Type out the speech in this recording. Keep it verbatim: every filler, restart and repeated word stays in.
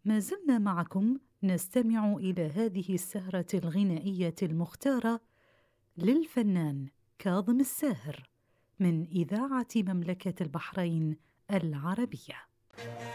ما زلنا معكم نستمع إلى هذه السهرة الغنائية المختارة للفنان كاظم الساهر من إذاعة مملكة البحرين العربية.